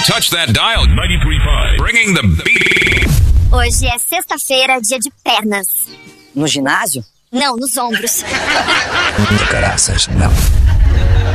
Don't touch that dial. 93.5. Bringing the beat. Hoje é sexta-feira, dia de pernas. No ginásio? Não, nos ombros. Caraças, não.